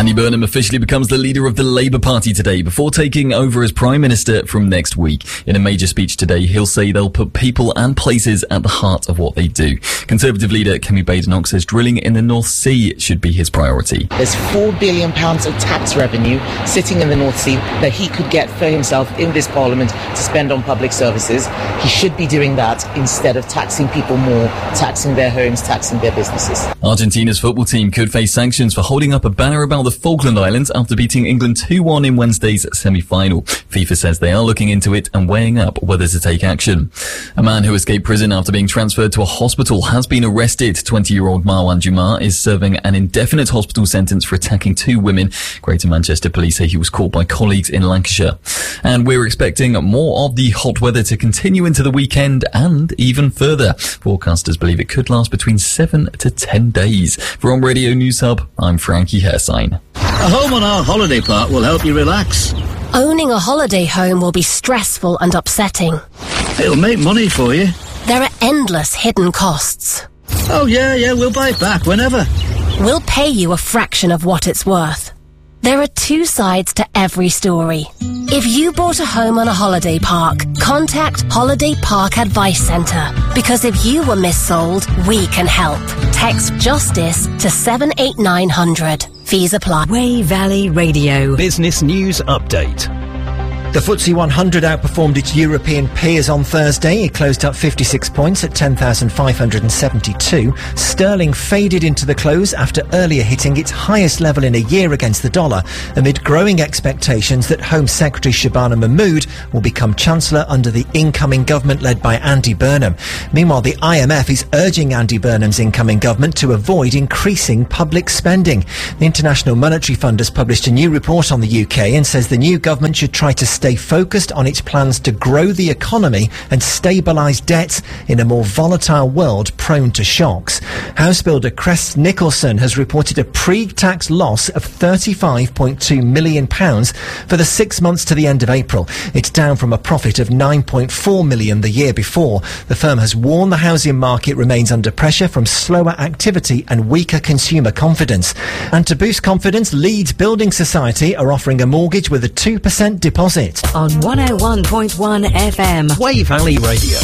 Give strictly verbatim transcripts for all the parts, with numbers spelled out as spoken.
Andy Burnham officially becomes the leader of the Labour Party today before taking over as Prime Minister from next week. In a major speech today, he'll say they'll put people and places at the heart of what they do. Conservative leader Kemi Badenoch says drilling in the North Sea should be his priority. There's four billion pounds of tax revenue sitting in the North Sea that he could get for himself in this Parliament to spend on public services. He should be doing that instead of taxing people more, taxing their homes, taxing their businesses. Argentina's football team could face sanctions for holding up a banner about the Falkland Islands after beating England two one in Wednesday's semi-final. FIFA says they are looking into it and weighing up whether to take action. A man who escaped prison after being transferred to a hospital has been arrested. twenty-year-old Marwan Jumar is serving an indefinite hospital sentence for attacking two women. Greater Manchester Police say he was caught by colleagues in Lancashire. And we're expecting more of the hot weather to continue into the weekend and even further. Forecasters believe it could last between seven to ten days. For On Radio News Hub, I'm Frankie Hersign. A home on our holiday park will help you relax. Owning a holiday home will be stressful and upsetting. It'll make money for you. There are endless hidden costs. Oh yeah, yeah, we'll buy it back whenever. We'll pay you a fraction of what it's worth. There are two sides to every story. If you bought a home on a holiday park, contact Holiday Park Advice Centre. Because if you were missold, we can help. Text JUSTICE to seven eight nine hundred. Fees apply. Wey Valley Radio. Business News Update. The F T S E one hundred outperformed its European peers on Thursday. It closed up fifty-six points at ten thousand five hundred seventy-two. Sterling faded into the close after earlier hitting its highest level in a year against the dollar, amid growing expectations that Home Secretary Shabana Mahmood will become Chancellor under the incoming government led by Andy Burnham. Meanwhile, the I M F is urging Andy Burnham's incoming government to avoid increasing public spending. The International Monetary Fund has published a new report on the U K and says the new government should try to stay focused on its plans to grow the economy and stabilise debts in a more volatile world prone to shocks. House builder Crest Nicholson has reported a pre-tax loss of thirty-five point two million pounds for the six months to the end of April. It's down from a profit of nine point four million pounds the year before. The firm has warned the housing market remains under pressure from slower activity and weaker consumer confidence. And to boost confidence, Leeds Building Society are offering a mortgage with a two percent deposit. On one oh one point one F M. Wey Valley Radio.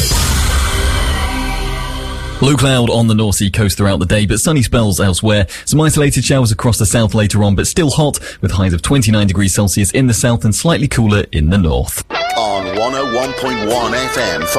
Low cloud on the North Sea coast throughout the day, but sunny spells elsewhere. Some isolated showers across the south later on, but still hot, with highs of twenty-nine degrees Celsius in the south and slightly cooler in the north. On one oh one point one F M.